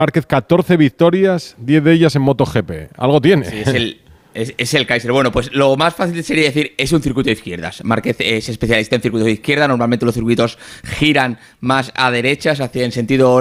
Márquez 14 victorias, 10 de ellas en MotoGP. Algo tiene. Sí, es el Kaiser. Bueno, pues lo más fácil sería decir, es un circuito de izquierdas. Márquez es especialista en circuitos de izquierda. Normalmente los circuitos giran más a derechas, hacia en sentido